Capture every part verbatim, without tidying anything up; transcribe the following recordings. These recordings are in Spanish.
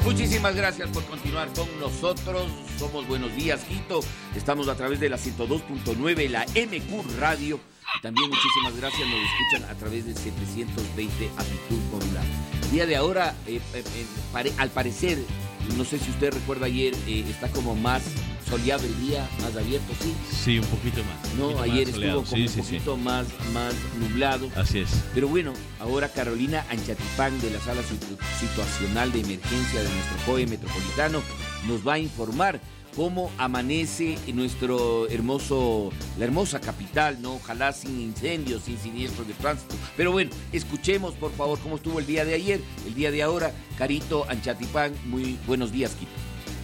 Muchísimas gracias por continuar con nosotros. Somos Buenos Días, Quito. Estamos a través de la ciento dos punto nueve, la M Q Radio. Y también muchísimas gracias, nos escuchan a través de setecientos veinte amplitud modular. El día de ahora, eh, eh, eh, pare, al parecer, no sé si usted recuerda ayer, eh, está como más soleado el día, más abierto, ¿sí? Sí, un poquito más. No, poquito ayer más estuvo como sí, un sí, poquito sí. Más, más nublado. Así es. Pero bueno, ahora Carolina Anchatipán de la Sala Situacional de Emergencia de nuestro C O E Metropolitano nos va a informar cómo amanece nuestro hermoso, la hermosa capital, ¿no? Ojalá sin incendios, sin siniestros de tránsito. Pero bueno, escuchemos por favor cómo estuvo el día de ayer, el día de ahora. Carito Anchatipán, muy buenos días, Quito.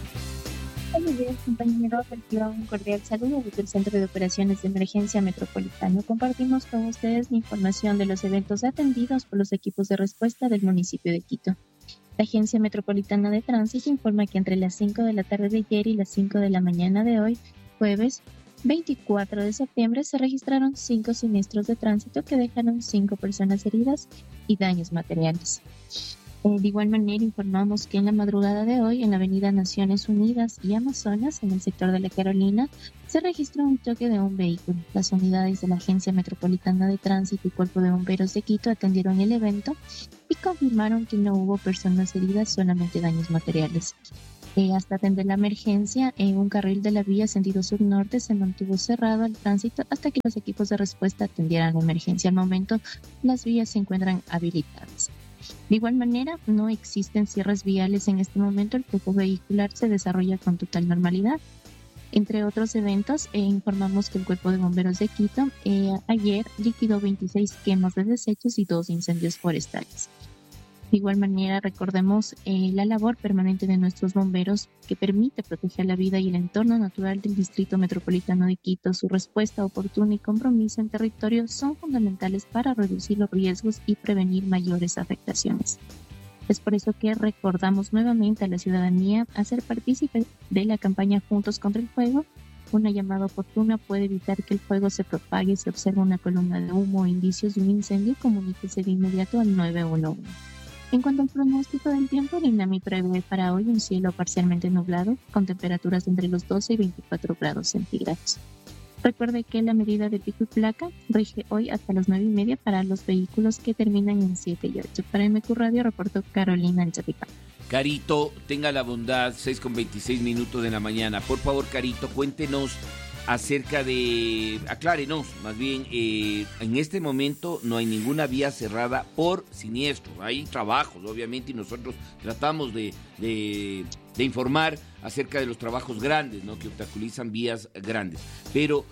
Buenos días, compañeros. Reciban un cordial saludo desde el Centro de Operaciones de Emergencia Metropolitano. Compartimos con ustedes la información de los eventos atendidos por los equipos de respuesta del municipio de Quito. La Agencia Metropolitana de Tránsito informa que entre las cinco de la tarde de ayer y las cinco de la mañana de hoy, jueves veinticuatro de septiembre, se registraron cinco siniestros de tránsito que dejaron cinco personas heridas y daños materiales. Eh, de igual manera, informamos que en la madrugada de hoy, en la avenida Naciones Unidas y Amazonas, en el sector de La Carolina, se registró un choque de un vehículo. Las unidades de la Agencia Metropolitana de Tránsito y Cuerpo de Bomberos de Quito atendieron el evento y confirmaron que no hubo personas heridas, solamente daños materiales. Eh, hasta atender la emergencia, en un carril de la vía sentido sur-norte se mantuvo cerrado al tránsito hasta que los equipos de respuesta atendieran la emergencia. Al momento, las vías se encuentran habilitadas. De igual manera, no existen cierres viales en este momento, el flujo vehicular se desarrolla con total normalidad. Entre otros eventos, eh, informamos que el Cuerpo de Bomberos de Quito eh, ayer liquidó veintiséis quemas de desechos y dos incendios forestales. De igual manera, recordemos eh, la labor permanente de nuestros bomberos que permite proteger la vida y el entorno natural del Distrito Metropolitano de Quito. Su respuesta oportuna y compromiso en territorio son fundamentales para reducir los riesgos y prevenir mayores afectaciones. Es por eso que recordamos nuevamente a la ciudadanía a ser partícipe de la campaña Juntos contra el Fuego. Una llamada oportuna puede evitar que el fuego se propague. Si observa una columna de humo o indicios de un incendio, comuníquese de inmediato al nueve uno uno. En cuanto al pronóstico del tiempo, el INAMI prevé para hoy un cielo parcialmente nublado con temperaturas entre los doce y veinticuatro grados centígrados. Recuerde que la medida de pico y placa rige hoy hasta las nueve y media para los vehículos que terminan en siete y ocho. Para M Q Radio reportó Carolina Anchatipán. Carito, tenga la bondad, seis con veintiséis minutos de la mañana. Por favor, Carito, cuéntenos acerca de, aclárenos, más bien, eh, en este momento no hay ninguna vía cerrada por siniestros. Hay trabajos, obviamente, y nosotros tratamos de, de, de informar acerca de los trabajos grandes, ¿no?, que obstaculizan vías grandes. Pero,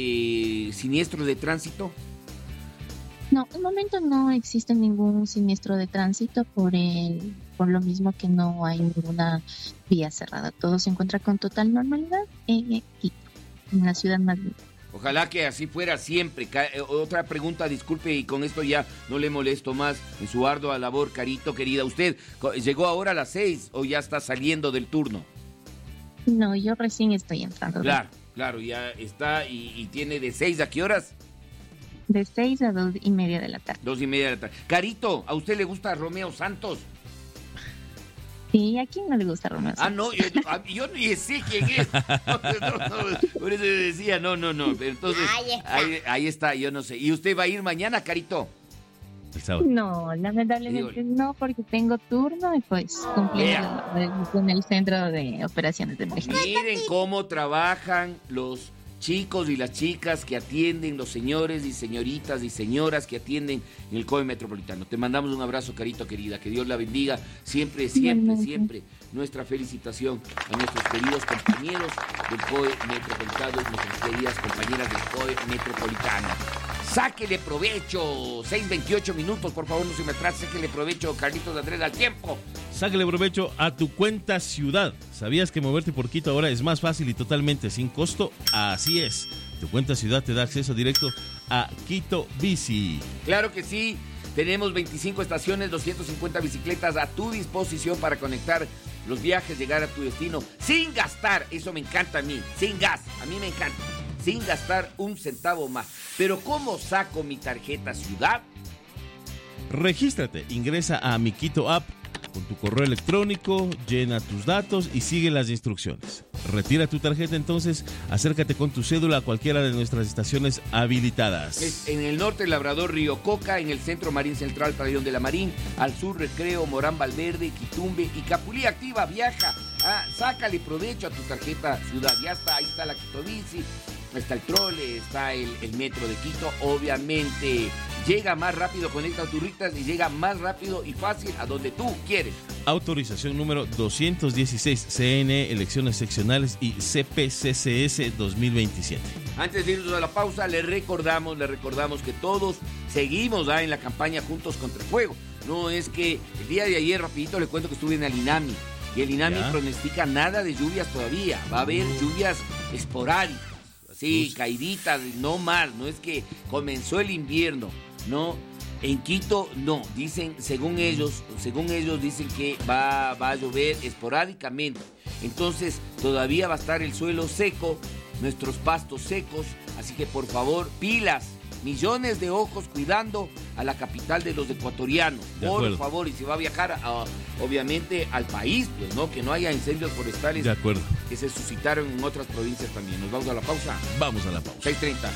eh, ¿siniestros de tránsito? No, en el momento no existe ningún siniestro de tránsito por el, por lo mismo que no hay ninguna vía cerrada. Todo se encuentra con total normalidad en Quito, en la ciudad más linda. Ojalá que así fuera siempre. Otra pregunta, disculpe, y con esto ya no le molesto más en su ardua labor, Carito, querida. ¿Usted llegó ahora a las seis o ya está saliendo del turno? No, yo recién estoy entrando. Claro, claro, ya está. ¿Y, y tiene de seis a qué horas? De seis a dos y media de la tarde. Dos y media de la tarde. Carito, ¿a usted le gusta Romeo Santos? Sí, ¿a quién no le gusta Romeo Santos? Ah, no, yo, yo ni sé quién es. No, no, no, por eso decía, no, no, no. Pero entonces, ahí está. Ahí, ahí está, yo no sé. ¿Y usted va a ir mañana, Carito? El sábado. No, lamentablemente Digo, no, porque tengo turno y pues cumpliendo con el Centro de Operaciones de Emergencia. Miren cómo trabajan los chicos y las chicas que atienden, los señores y señoritas y señoras que atienden en el C O E Metropolitano. Te mandamos un abrazo, Carito, querida. Que Dios la bendiga. Siempre, siempre, siempre nuestra felicitación a nuestros queridos compañeros del C O E Metropolitano, nuestras queridas compañeras del C O E Metropolitano. Sáquele provecho, seis veintiocho minutos, por favor, no se me atrase, sáquele provecho, Carlitos Andrés, al tiempo. Sáquele provecho a tu cuenta ciudad. ¿Sabías que moverte por Quito ahora es más fácil y totalmente sin costo? Así es, tu cuenta ciudad te da acceso directo a Quito Bici. Claro que sí, tenemos veinticinco estaciones, doscientas cincuenta bicicletas a tu disposición para conectar los viajes, llegar a tu destino sin gastar, eso me encanta a mí, sin gas, a mí me encanta. Sin gastar un centavo más. Pero ¿cómo saco mi tarjeta ciudad? Regístrate, ingresa a Mi Quito App con tu correo electrónico, llena tus datos y sigue las instrucciones. Retira tu tarjeta entonces, acércate con tu cédula a cualquiera de nuestras estaciones habilitadas. Es en el norte, Labrador, Río Coca, en el centro, Marín Central, Pabellón de la Marín, al sur, Recreo, Morán Valverde, Quitumbe y Capulí. Activa, viaja, ah, sácale provecho a tu tarjeta ciudad. Ya está, ahí está la Quito Bici, está el trole, está el, el metro de Quito. Obviamente llega más rápido con estas turritas y llega más rápido y fácil a donde tú quieres. Autorización número doscientos dieciséis, C N E, elecciones seccionales y C P C C S dos mil veintisiete. Antes de irnos a la pausa, le recordamos, le recordamos que todos seguimos ¿ah? en la campaña Juntos contra el Fuego. No es que el día de ayer, rapidito, le cuento que estuve en el INAMI. Y el INAMI ¿Ya? pronostica nada de lluvias todavía. Va a haber lluvias esporádicas, así, caíditas, no más. No es que comenzó el invierno, no. En Quito, no. Dicen, según ellos, según ellos dicen que va, va a llover esporádicamente. Entonces, todavía va a estar el suelo seco, nuestros pastos secos. Así que, por favor, pilas. Millones de ojos cuidando a la capital de los ecuatorianos. De por acuerdo. favor, y si va a viajar, a, obviamente, al país, pues, ¿no? Que no haya incendios forestales De acuerdo. que se suscitaron en otras provincias también. Nos vamos a la pausa. Vamos a la pausa. seis treinta.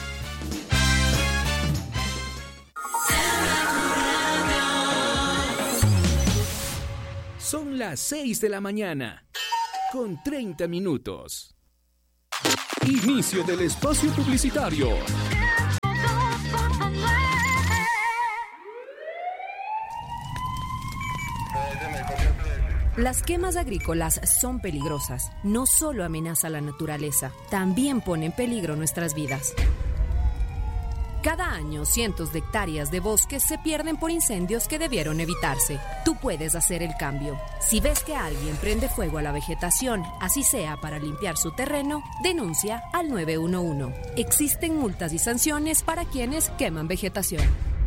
Son las seis de la mañana, con treinta minutos. Inicio del espacio publicitario. Las quemas agrícolas son peligrosas. No solo amenaza la naturaleza, también pone en peligro nuestras vidas. Cada año, cientos de hectáreas de bosques se pierden por incendios que debieron evitarse. Tú puedes hacer el cambio. Si ves que alguien prende fuego a la vegetación, así sea para limpiar su terreno, denuncia al nueve uno uno. Existen multas y sanciones para quienes queman vegetación.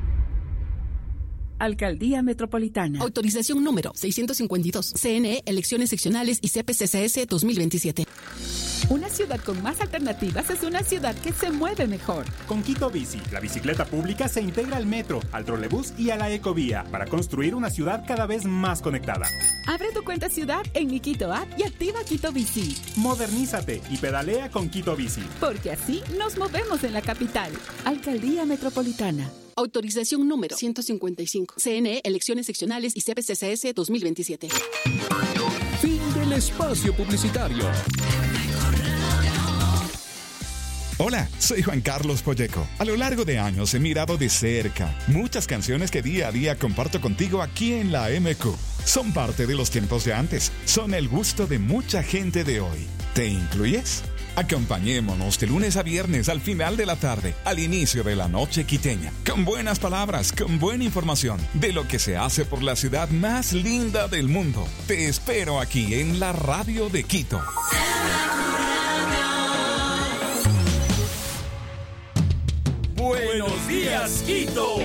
Alcaldía Metropolitana. Autorización número seiscientos cincuenta y dos. C N E, elecciones seccionales y C P C C S dos mil veintisiete. Una ciudad con más alternativas es una ciudad que se mueve mejor. Con Quito Bici, la bicicleta pública se integra al metro, al trolebús y a la ecovía para construir una ciudad cada vez más conectada. Abre tu cuenta ciudad en mi Quito App y activa Quito Bici. Modernízate y pedalea con Quito Bici. Porque así nos movemos en la capital. Alcaldía Metropolitana. Autorización número ciento cincuenta y cinco. C N E, elecciones seccionales y C P C C S dos mil veintisiete. Fin del espacio publicitario. Hola, soy Juan Carlos Polleco. A lo largo de años he mirado de cerca muchas canciones que día a día comparto contigo aquí en la M Q. Son parte de los tiempos de antes, son el gusto de mucha gente de hoy. ¿Te incluyes? Acompañémonos de lunes a viernes al final de la tarde, al inicio de la noche quiteña, con buenas palabras, con buena información de lo que se hace por la ciudad más linda del mundo. Te espero aquí en la radio de Quito. Buenos días, Quito.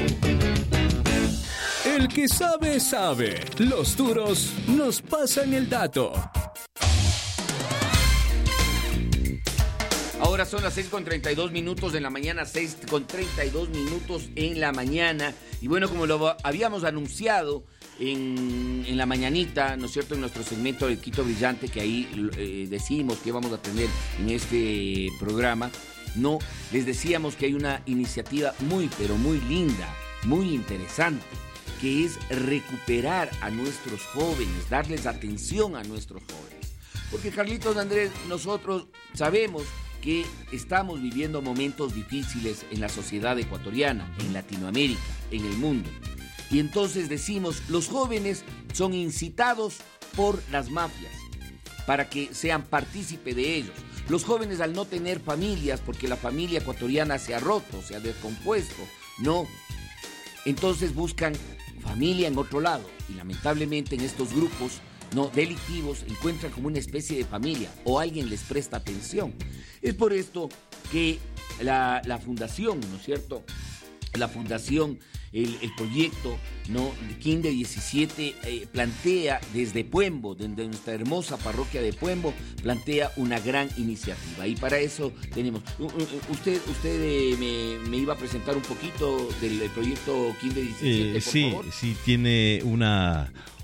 El que sabe, sabe. Los duros nos pasan el dato. Ahora son las seis con treinta y dos minutos de la mañana, seis con treinta y dos minutos en la mañana. Y bueno, como lo habíamos anunciado en, en la mañanita, ¿no es cierto?, en nuestro segmento del Quito Brillante, que ahí eh, decimos que vamos a tener en este programa, no, les decíamos que hay una iniciativa muy, pero muy linda, muy interesante, que es recuperar a nuestros jóvenes, darles atención a nuestros jóvenes. Porque, Carlitos Andrés, nosotros sabemos que estamos viviendo momentos difíciles en la sociedad ecuatoriana, en Latinoamérica, en el mundo. Y entonces decimos, los jóvenes son incitados por las mafias para que sean partícipe de ellos. Los jóvenes, al no tener familias, porque la familia ecuatoriana se ha roto, se ha descompuesto, no, entonces buscan familia en otro lado. Y lamentablemente en estos grupos no delictivos encuentran como una especie de familia o alguien les presta atención. Es por esto que la, la fundación, ¿no es cierto?, la fundación, el, el proyecto, ¿no?, Quinde diecisiete eh, plantea desde Puembo, desde nuestra hermosa parroquia de Puembo, plantea una gran iniciativa. Y para eso tenemos, usted usted eh, me, me iba a presentar un poquito del, del proyecto Quinde diecisiete, eh, por sí, favor. Sí, tiene una...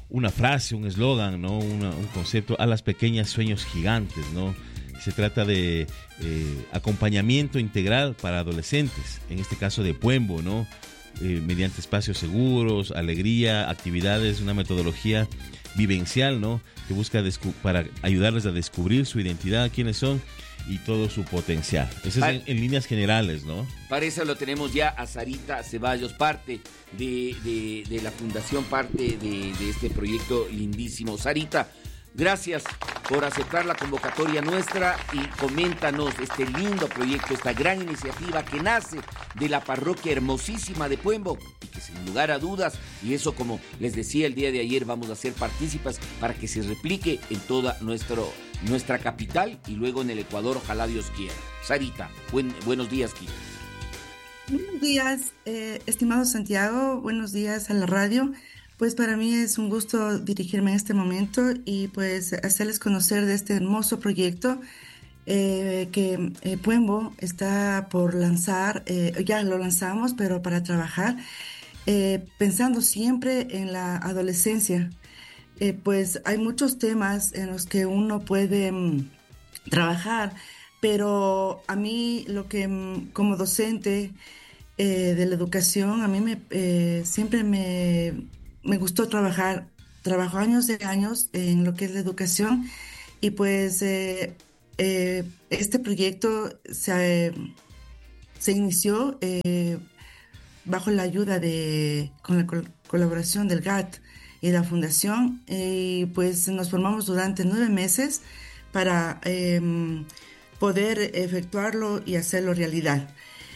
una frase, un eslogan, ¿no? Una, un concepto a las pequeñas sueños gigantes, ¿no? Se trata de eh, acompañamiento integral para adolescentes, en este caso de Puembo, ¿no? Eh, mediante espacios seguros, alegría, actividades, una metodología vivencial, ¿no? Que busca descu- para ayudarles a descubrir su identidad, quiénes son y todo su potencial. Eso es en, en líneas generales, ¿no? Para eso lo tenemos ya a Sarita Ceballos, parte de, de, de la fundación, parte de, de este proyecto lindísimo. Sarita, gracias por aceptar la convocatoria nuestra y coméntanos este lindo proyecto, esta gran iniciativa que nace de la parroquia hermosísima de Puembo y que sin lugar a dudas, y eso como les decía el día de ayer, vamos a ser partícipes para que se replique en toda nuestro, nuestra capital y luego en el Ecuador, ojalá Dios quiera. Sarita, buen, buenos días, Kiko. Buenos días, eh, estimado Santiago, buenos días a la radio. Pues para mí es un gusto dirigirme en este momento y pues hacerles conocer de este hermoso proyecto eh, que eh, Puembo está por lanzar, eh, ya lo lanzamos, pero para trabajar, eh, pensando siempre en la adolescencia. Eh, pues hay muchos temas en los que uno puede mm, trabajar, pero a mí lo que mm, como docente eh, de la educación, a mí me, eh, siempre me... Me gustó trabajar, trabajo años de años en lo que es la educación y pues eh, eh, este proyecto se, se inició eh, bajo la ayuda de, con la col- colaboración del G A T y la Fundación y pues nos formamos durante nueve meses para eh, poder efectuarlo y hacerlo realidad.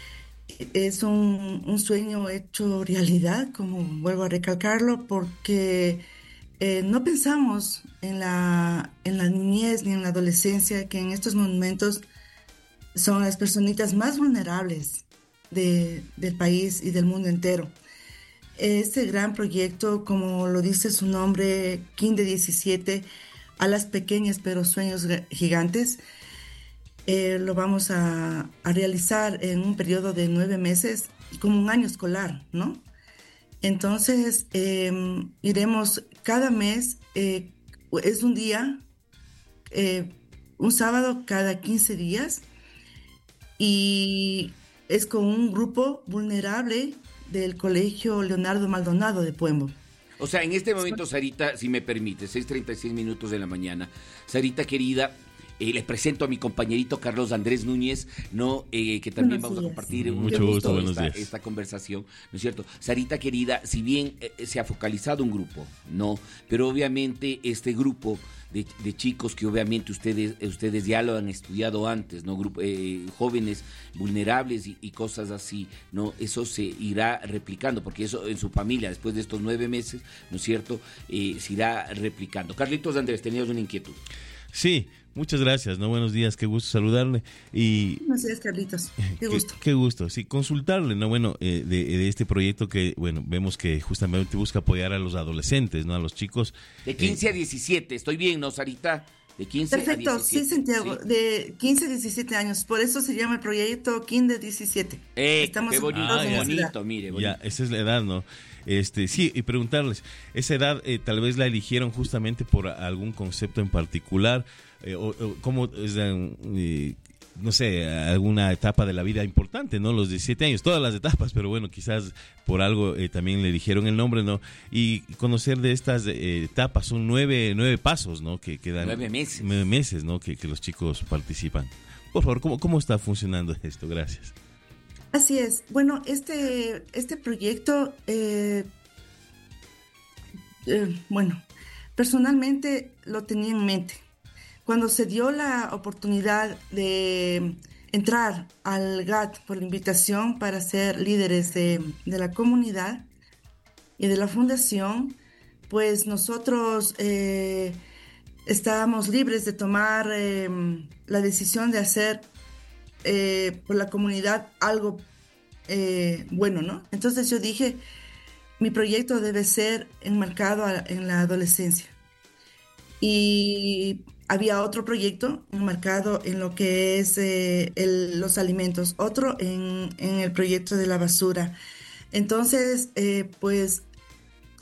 Es un, un sueño hecho realidad, como vuelvo a recalcarlo, porque eh, no pensamos en la, en la niñez ni en la adolescencia, que en estos momentos son las personitas más vulnerables de, del país y del mundo entero. Este gran proyecto, como lo dice su nombre, Kinder diecisiete, a las pequeñas pero sueños gigantes, Eh, lo vamos a, a realizar en un periodo de nueve meses, como un año escolar, ¿no? Entonces, eh, iremos cada mes, eh, es un día, eh, un sábado cada quince días, y es con un grupo vulnerable del Colegio Leonardo Maldonado de Puembo. O sea, en este momento, Sarita, si me permite, seis treinta y seis minutos de la mañana, Sarita querida, Eh, les presento a mi compañerito Carlos Andrés Núñez, ¿no? Eh, que también Buenos vamos días. a compartir Mucho gusto, buenos esta, días. esta conversación, ¿no es cierto? Sarita querida, si bien eh, se ha focalizado un grupo, ¿no? Pero obviamente este grupo de, de chicos que obviamente ustedes ustedes ya lo han estudiado antes, ¿no? Grupo, eh, jóvenes vulnerables y, y cosas así, ¿no? Eso se irá replicando, porque eso en su familia, después de estos nueve meses, ¿no es cierto? Eh, se irá replicando. Carlitos Andrés, tenías una inquietud. Sí, muchas gracias, ¿no? Buenos días, qué gusto saludarle. Y Buenos días, Carlitos. Qué gusto. Qué, qué gusto, sí, consultarle, ¿no? Bueno, eh, de, de este proyecto que, bueno, vemos que justamente busca apoyar a los adolescentes, ¿no? A los chicos. De quince eh, a diecisiete, estoy bien, ¿no, Sarita? De quince Perfecto, a diecisiete. sí, Santiago, ¿Sí? de quince a diecisiete años, por eso se llama el proyecto Kinder diecisiete. Eh, Estamos qué bonito, Ah, qué ya. bonito, mire, bonito. Ya, esa es la edad, ¿no? Este, sí, y preguntarles, ¿esa edad eh, tal vez la eligieron justamente por algún concepto en particular? Eh, o, o ¿Cómo es la, eh, no sé, alguna etapa de la vida importante, ¿no? Los diecisiete años, todas las etapas, pero bueno, quizás por algo eh, también le eligieron el nombre, ¿no? Y conocer de estas eh, etapas, son nueve, nueve pasos, ¿no? Que, que dan, Nueve meses. Nueve meses, ¿no? Que, que los chicos participan. Por favor, ¿cómo, cómo está funcionando esto? Gracias. Así es. Bueno, este, este proyecto, eh, eh, bueno, personalmente lo tenía en mente. Cuando se dio la oportunidad de entrar al G A T por la invitación para ser líderes de, de la comunidad y de la fundación, pues nosotros eh, estábamos libres de tomar eh, la decisión de hacer eh, por la comunidad algo eh, bueno, ¿no? Entonces yo dije, mi proyecto debe ser enmarcado a, en la adolescencia. Y había otro proyecto enmarcado en lo que es eh, el, los alimentos, otro en, en el proyecto de la basura. Entonces, eh, pues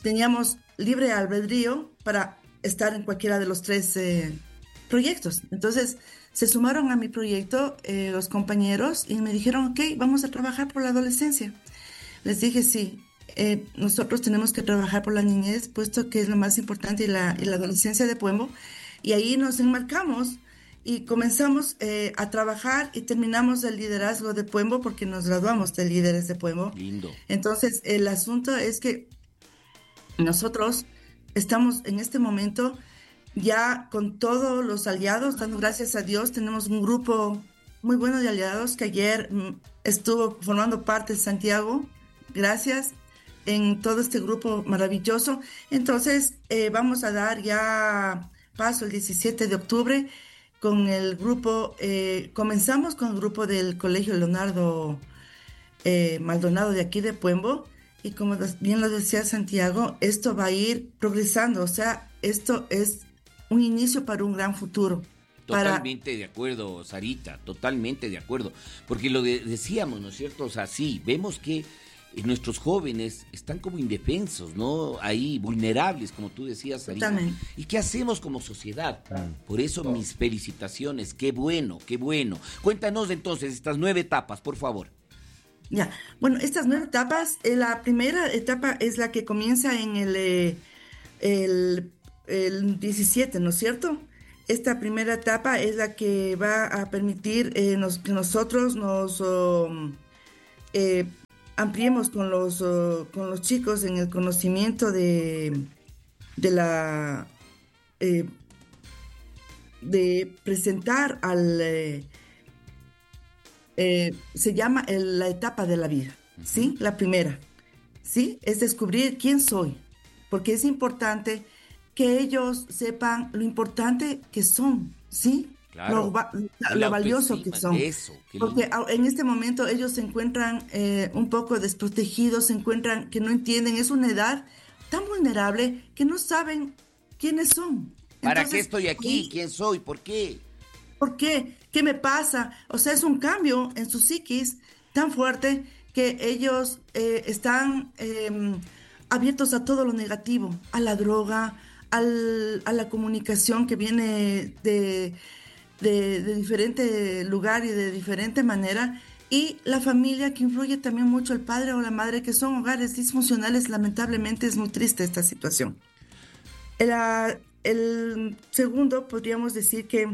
teníamos libre albedrío para estar en cualquiera de los tres eh, proyectos. Entonces, se sumaron a mi proyecto eh, los compañeros y me dijeron, ok, vamos a trabajar por la adolescencia. Les dije, sí, eh, nosotros tenemos que trabajar por la niñez, puesto que es lo más importante y la, y la adolescencia de Puembo. Y ahí nos enmarcamos y comenzamos eh, a trabajar y terminamos el liderazgo de Puembo porque nos graduamos de líderes de Puembo. Lindo. Entonces, el asunto es que nosotros estamos en este momento ya con todos los aliados, dando gracias a Dios. Tenemos un grupo muy bueno de aliados que ayer mm, estuvo formando parte de Santiago. Gracias en todo este grupo maravilloso. Entonces, eh, vamos a dar ya paso el diecisiete de octubre con el grupo, eh, comenzamos con el grupo del Colegio Leonardo eh, Maldonado de aquí de Puembo, y como bien lo decía Santiago, esto va a ir progresando, o sea, esto es un inicio para un gran futuro. Totalmente para... de acuerdo, Sarita, totalmente de acuerdo, porque lo de, decíamos, ¿no es cierto? O sea, sí, vemos que nuestros jóvenes están como indefensos, ¿no? Ahí, vulnerables, como tú decías, Sarita. Totalmente. ¿Y qué hacemos como sociedad? Por eso mis felicitaciones, qué bueno, qué bueno. Cuéntanos entonces estas nueve etapas, por favor. Ya, bueno, estas nueve etapas, eh, la primera etapa es la que comienza en el, eh, el, el diecisiete, ¿no es cierto? Esta primera etapa es la que va a permitir eh, nos, que nosotros nos um, eh, ampliemos con los, uh, con los chicos en el conocimiento de, de la eh, de presentar al eh, eh, se llama el, la etapa de la vida, ¿sí? La primera, ¿sí? Es descubrir quién soy, porque es importante que ellos sepan lo importante que son, ¿sí? Claro, lo, lo valioso que son. Eso, porque en este momento ellos se encuentran eh, un poco desprotegidos, se encuentran que no entienden, es una edad tan vulnerable que no saben quiénes son. ¿Para Entonces, qué estoy aquí? ¿Quién soy? ¿Por qué? ¿Por qué? ¿Qué me pasa? O sea, es un cambio en su psiquis tan fuerte que ellos eh, están eh, abiertos a todo lo negativo, a la droga, al, a la comunicación que viene de, de, de diferente lugar y de diferente manera, y la familia que influye también mucho, el padre o la madre, que son hogares disfuncionales. Lamentablemente es muy triste esta situación. La, el segundo podríamos decir que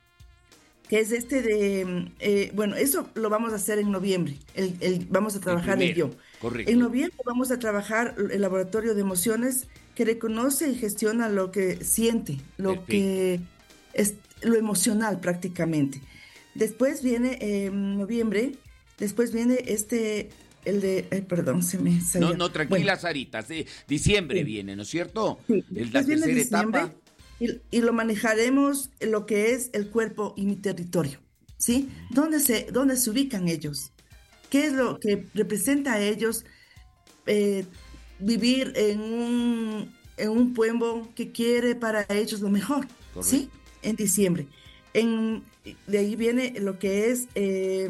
que es este de, eh, bueno, eso lo vamos a hacer en noviembre, el, el, vamos a trabajar el, el yo. Correcto. En noviembre vamos a trabajar el laboratorio de emociones que reconoce y gestiona lo que siente, lo Perfecto. que es lo emocional prácticamente. Después viene en eh, noviembre, después viene este, el de, ay, perdón, se me salió. No, no, tranquila, bueno. Sarita, sí, diciembre sí. viene, ¿no es cierto? Sí. El, la tercera etapa. Y, y lo manejaremos en lo que es el cuerpo y mi territorio, ¿sí? ¿Dónde se, dónde se ubican ellos? ¿Qué es lo que representa a ellos eh, vivir en un, en un pueblo que quiere para ellos lo mejor? Correcto. ¿Sí? En diciembre. En, de ahí viene lo que es eh,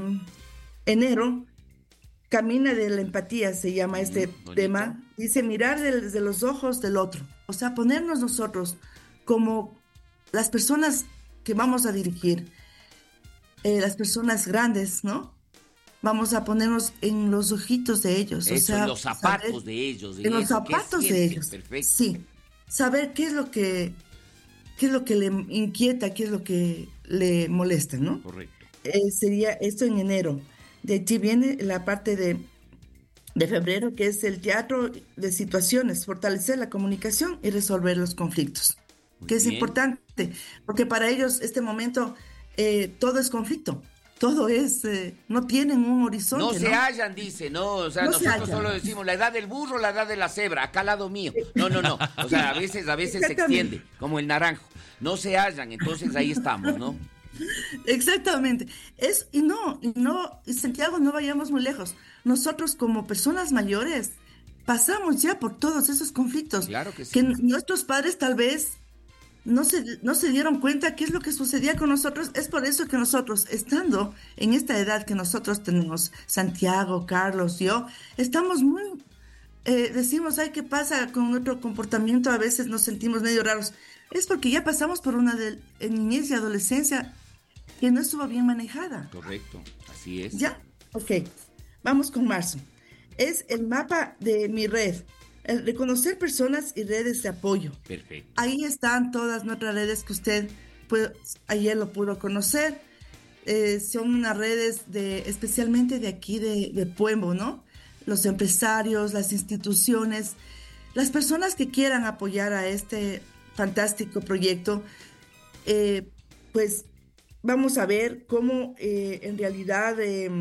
enero, Camina de la empatía, se llama este Bonito. tema. Dice mirar desde los ojos del otro, o sea, ponernos nosotros como las personas que vamos a dirigir, eh, las personas grandes, ¿no? Vamos a ponernos en los ojitos de ellos. Eso, o sea, en los zapatos saber, de ellos. En, en los zapatos de ellos. Perfecto. Sí. Saber qué es lo que, qué es lo que le inquieta, qué es lo que le molesta, ¿no? Correcto. Eh, sería esto en enero. De allí viene la parte de, de febrero, que es el teatro de situaciones, fortalecer la comunicación y resolver los conflictos. Muy que bien. Es importante, porque para ellos este momento eh, todo es conflicto, todo es, eh, no tienen un horizonte. No, ¿no? se hallan, dice, no, o sea, no nosotros solo decimos la edad del burro, la edad de la cebra, acá al lado mío. No, no, no, o sea, a veces, a veces se extiende, como el naranjo. No se hallan, entonces ahí estamos, ¿no? Exactamente. Es, y no, y no, y Santiago, no vayamos muy lejos. Nosotros como personas mayores pasamos ya por todos esos conflictos. Claro que sí. Que nuestros padres tal vez no se, no se dieron cuenta qué es lo que sucedía con nosotros. Es por eso que nosotros, estando en esta edad que nosotros tenemos, Santiago, Carlos, yo, estamos muy eh, decimos, ay, ¿qué pasa con nuestro comportamiento? A veces nos sentimos medio raros. Es porque ya pasamos por una de, en niñez y adolescencia que no estuvo bien manejada. Correcto, así es. Ya, ok. Vamos con marzo. Es el mapa de mi red. El reconocer personas y redes de apoyo. Perfecto. Ahí están todas nuestras redes que usted pues, ayer lo pudo conocer. Eh, son unas redes de, especialmente de aquí de, de Puembo, ¿no? Los empresarios, las instituciones, las personas que quieran apoyar a este fantástico proyecto, eh, pues vamos a ver cómo eh, en realidad eh,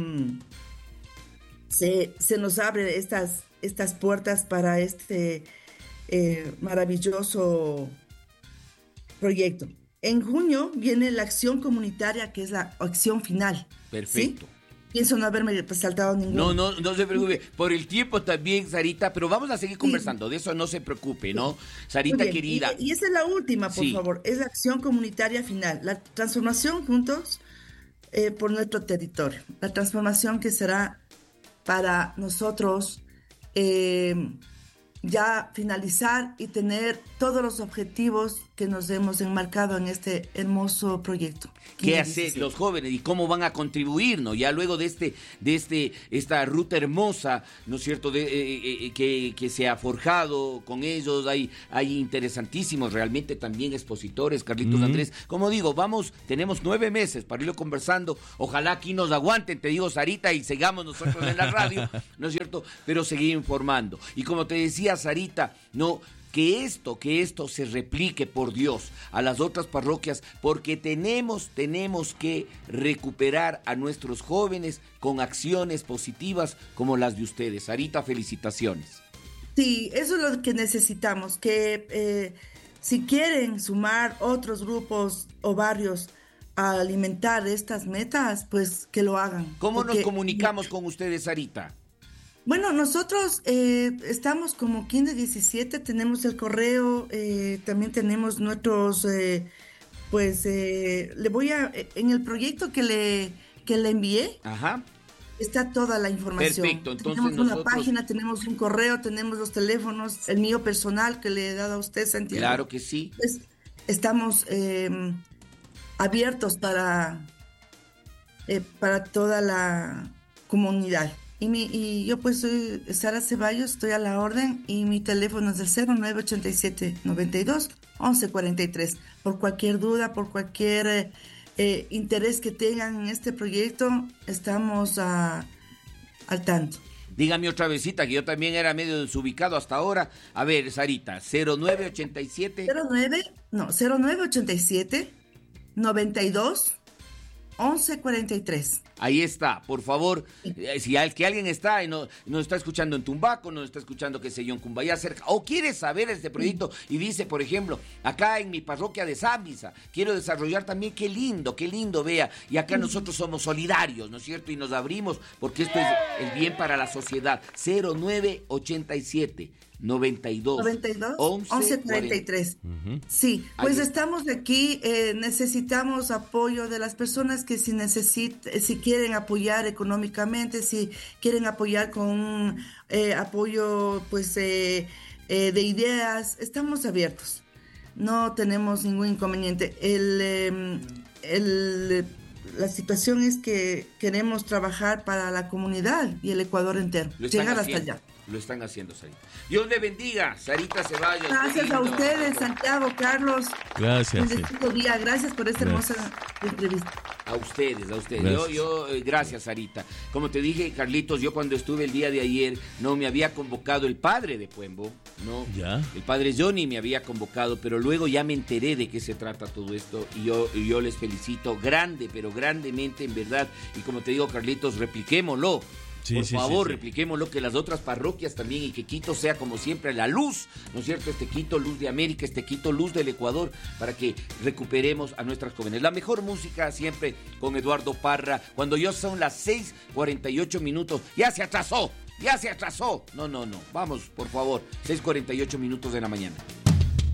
se, se nos abren estas, estas puertas para este eh, maravilloso proyecto. En junio viene la acción comunitaria, que es la acción final. Perfecto. ¿Sí? Pienso no haberme saltado ninguno. No, no, no se preocupe. Por el tiempo también, Sarita, pero vamos a seguir conversando. Sí. De eso no se preocupe, ¿no? Sarita querida. Y, y esa es la última, por sí. favor. Es la acción comunitaria final. La transformación juntos eh, por nuestro territorio. La transformación que será para nosotros eh, ya finalizar y tener todos los objetivos que nos hemos enmarcado en este hermoso proyecto. ¿Qué hacer los jóvenes y cómo van a contribuir, ¿no? Ya luego de este, de este, esta ruta hermosa, ¿no es cierto?, de, eh, eh, que, que se ha forjado con ellos, hay, hay interesantísimos realmente también expositores, Carlitos uh-huh. Andrés. Como digo, vamos, tenemos nueve meses para irlo conversando, ojalá aquí nos aguanten, te digo, Sarita, y sigamos nosotros en la radio, ¿no es cierto?, pero seguir informando. Y como te decía, Sarita, no... que esto, que esto se replique, por Dios, a las otras parroquias, porque tenemos, tenemos que recuperar a nuestros jóvenes con acciones positivas como las de ustedes. Sarita, felicitaciones. Sí, eso es lo que necesitamos, que eh, si quieren sumar otros grupos o barrios a alimentar estas metas, pues que lo hagan. ¿Cómo porque... nos comunicamos con ustedes, Sarita? Bueno, nosotros eh, estamos como quince diecisiete, tenemos el correo, eh, también tenemos nuestros, eh, pues, eh, le voy a, en el proyecto que le, que le envié, Ajá. está toda la información. Perfecto, entonces tenemos nosotros... una página, tenemos un correo, tenemos los teléfonos, el mío personal que le he dado a usted, Santiago. Claro que sí. Pues, estamos eh, abiertos para, eh, para toda la comunidad. Y, mi, y yo pues soy Sara Ceballos, estoy a la orden y mi teléfono es el cero nueve ochenta y siete, noventa y dos, once cuarenta y tres. Por cualquier duda, por cualquier eh, eh, interés que tengan en este proyecto, estamos a, al tanto. Dígame otra vezita, que yo también era medio desubicado hasta ahora. A ver, Sarita, cero nueve ochenta y siete. cero nueve, no, cero nueve ochenta y siete, noventa y dos, once cuarenta y tres. Ahí está, por favor, eh, si al que alguien está y no, nos está escuchando en Tumbaco, nos está escuchando, qué sé yo, en Cumbayá cerca, o quiere saber este proyecto y dice, por ejemplo, acá en mi parroquia de Sámisa, quiero desarrollar también, qué lindo, qué lindo, vea, y acá nosotros somos solidarios, ¿no es cierto? Y nos abrimos porque esto es el bien para la sociedad. cero nueve ochenta y siete, noventa y dos, once cuarenta y tres. Uh-huh. Sí, pues ahí estamos aquí, eh, necesitamos apoyo de las personas que si necesitan, si quieren apoyar económicamente, si quieren apoyar con un eh, apoyo pues eh, eh, de ideas, estamos abiertos. No tenemos ningún inconveniente. El, eh, el, la situación es que queremos trabajar para la comunidad y el Ecuador entero, llegar hasta allá. Lo están haciendo, Sarita. Dios le bendiga, Sarita Ceballos. Gracias a ustedes, Santiago, Carlos. Gracias. Sí. Día. Gracias por esta gracias. hermosa entrevista. A ustedes, a ustedes. Gracias. Yo, yo, eh, gracias, Sarita. Como te dije, Carlitos, yo cuando estuve el día de ayer, no me había convocado el padre de Puembo, ¿no? Ya. El padre Johnny me había convocado, pero luego ya me enteré de qué se trata todo esto y yo, y yo les felicito grande, pero grandemente, en verdad. Y como te digo, Carlitos, repliquémoslo. Sí, Por sí, favor, sí, sí. repliquémoslo, que las otras parroquias también, y que Quito sea como siempre la luz, ¿no es cierto? Este Quito, luz de América, este Quito, luz del Ecuador, para que recuperemos a nuestras jóvenes. La mejor música siempre con Eduardo Parra, cuando ya son las seis cuarenta y ocho minutos, ya se atrasó, ya se atrasó. No, no, no, vamos, por favor, seis cuarenta y ocho minutos de la mañana.